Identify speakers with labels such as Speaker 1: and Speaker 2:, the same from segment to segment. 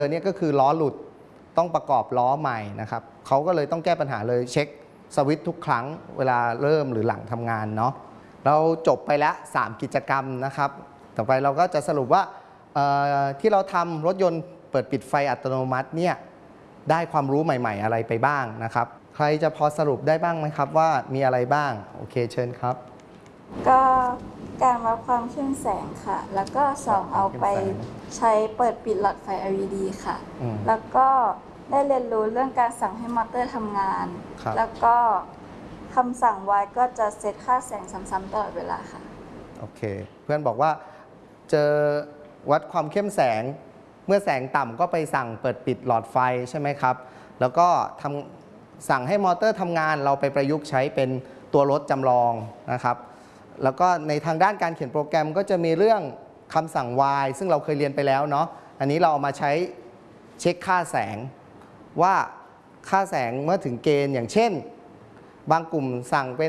Speaker 1: เนี่ยก็คือล้อหลุดต้องประกอบล้อใหม่นะครับเขาก็เลยต้องแก้ปัญหาเลยเช็คสวิตช์ทุกครั้งเวลาเริ่มหรือหลังทำงานเนาะเราจบไปแล้ว3กิจกรรมนะครับต่อไปเราก็จะสรุปว่าที่เราทำรถยนต์เปิดปิดไฟอัตโนมัติเนี่ยได้ความรู้ใหม่ๆอะไรไปบ้างนะครับใครจะพอสรุปได้บ้างไหมครับว่ามีอะไรบ้างโอเคเชิญครับ
Speaker 2: ก็การวัดความเข้มแสงค่ะแล้วก็2เอาไปใช้เปิดปิดหลอดไฟ LED ค่ะแล้วก็ได้เรียนรู้เรื่องการสั่งให้มอเตอร์ทำงานแล้วก็คำสั่ง Y ก็จะเซตค่าแสงซ้ำๆตลอดเวลาค่ะ
Speaker 1: โอเคเพื่อนบอกว่าเจอวัดความเข้มแสงเมื่อแสงต่ำก็ไปสั่งเปิดปิดหลอดไฟใช่ไหมครับแล้วก็สั่งให้มอเตอร์ทำงานเราไปประยุกต์ใช้เป็นตัวรถจำลองนะครับแล้วก็ในทางด้านการเขียนโปรแกรมก็จะมีเรื่องคำสั่ง Y ซึ่งเราเคยเรียนไปแล้วเนาะอันนี้เราเอามาใช้เช็คค่าแสงว่าค่าแสงเมื่อถึงเกณฑ์อย่างเช่นบางกลุ่มสั่งเป็น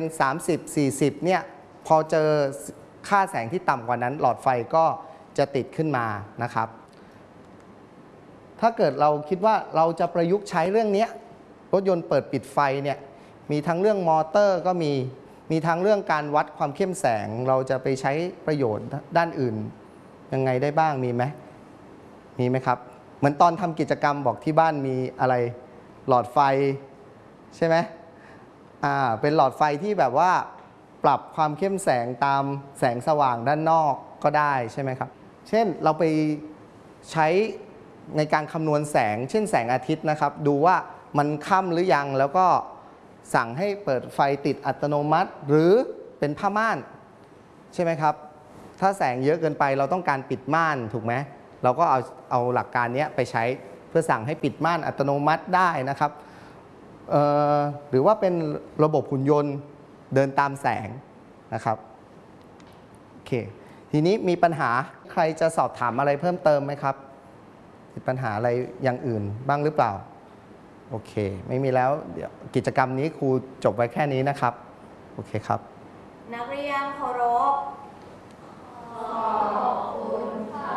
Speaker 1: 30-40 เนี่ยพอเจอค่าแสงที่ต่ำกว่านั้นหลอดไฟก็จะติดขึ้นมานะครับถ้าเกิดเราคิดว่าเราจะประยุกต์ใช้เรื่องนี้รถยนต์เปิดปิดไฟเนี่ยมีทั้งเรื่องมอเตอร์ก็มีทั้งเรื่องการวัดความเข้มแสงเราจะไปใช้ประโยชน์ด้านอื่นยังไงได้บ้างมีไหมครับเหมือนตอนทำกิจกรรมบอกที่บ้านมีอะไรหลอดไฟใช่ไหมเป็นหลอดไฟที่แบบว่าปรับความเข้มแสงตามแสงสว่างด้านนอกก็ได้ใช่ไหมครับเช่นเราไปใช้ในการคำนวณแสงเช่นแสงอาทิตย์นะครับดูว่ามันค่ำหรือยังแล้วก็สั่งให้เปิดไฟติดอัตโนมัติหรือเป็นผ้าม่านใช่ไหมครับถ้าแสงเยอะเกินไปเราต้องการปิดม่านถูกไหมเราก็เอาหลักการนี้ไปใช้เพื่อสั่งให้ปิดม่านอัตโนมัติได้นะครับหรือว่าเป็นระบบหุ่นยนต์เดินตามแสงนะครับโอเคทีนี้มีปัญหาใครจะสอบถามอะไรเพิ่มเติมไหมครับมีปัญหาอะไรอย่างอื่นบ้างหรือเปล่าโอเคไม่มีแล้วเดี๋ยวกิจกรรมนี้ครูจบไว้แค่นี้นะครับโอเคครับ
Speaker 3: นักเรียนเคารพขอบคุณค่ะ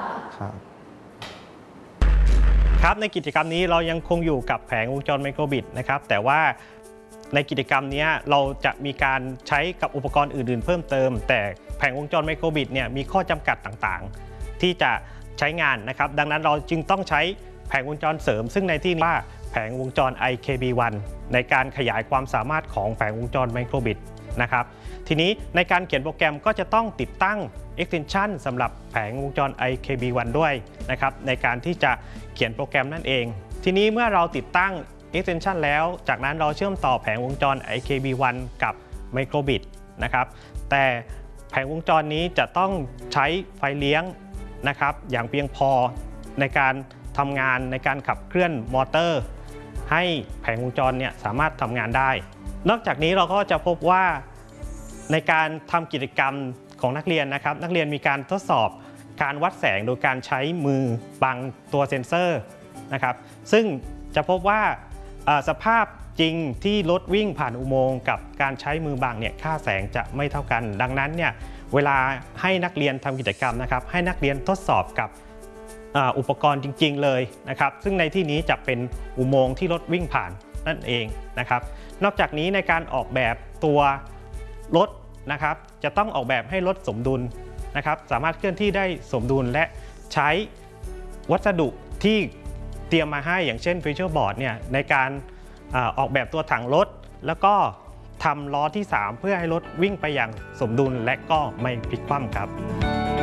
Speaker 4: ครับในกิจกรรมนี้เรายังคงอยู่กับแผงวงจรไมโครบิตนะครับแต่ว่าในกิจกรรมนี้เราจะมีการใช้กับอุปกรณ์อื่นๆเพิ่มเติมแต่แผงวงจรไมโครบิตเนี่ยมีข้อจำกัดต่างๆที่จะใช้งานนะครับดังนั้นเราจึงต้องใช้แผงวงจรเสริมซึ่งในที่นี้ว่าแผงวงจร IKB1 ในการขยายความสามารถของแผงวงจรไมโครบิตนะครับทีนี้ในการเขียนโปรแกรมก็จะต้องติดตั้ง extension สำหรับแผงวงจร IKB1 ด้วยนะครับในการที่จะเขียนโปรแกรมนั่นเองทีนี้เมื่อเราติดตั้ง extension แล้วจากนั้นเราเชื่อมต่อแผงวงจร IKB1 กับไมโครบิตนะครับแต่แผงวงจรนี้จะต้องใช้ไฟเลี้ยงนะครับอย่างเพียงพอในการทำงานในการขับเคลื่อนมอเตอร์ให้แผงวงจรเนี่ยสามารถทำงานได้นอกจากนี้เราก็จะพบว่าในการทำกิจกรรมของนักเรียนนะครับนักเรียนมีการทดสอบการวัดแสงโดยการใช้มือบังตัวเซ็นเซอร์นะครับซึ่งจะพบว่าสภาพจริงที่รถวิ่งผ่านอุโมงค์กับการใช้มือบังเนี่ยค่าแสงจะไม่เท่ากันดังนั้นเนี่ยเวลาให้นักเรียนทำกิจกรรมนะครับให้นักเรียนทดสอบกับอุปกรณ์จริงๆเลยนะครับซึ่งในที่นี้จะเป็นอุโมงค์ที่รถวิ่งผ่านนั่นเองนะครับนอกจากนี้ในการออกแบบตัวรถนะครับจะต้องออกแบบให้รถสมดุลนะครับสามารถเคลื่อนที่ได้สมดุลและใช้วัสดุที่เตรียมมาให้อย่างเช่น Feature Board เนี่ยในการออกแบบตัวถังรถแล้วก็ทำล้อที่3เพื่อให้รถวิ่งไปอย่างสมดุลและก็ไม่พลิกคว่ำครับ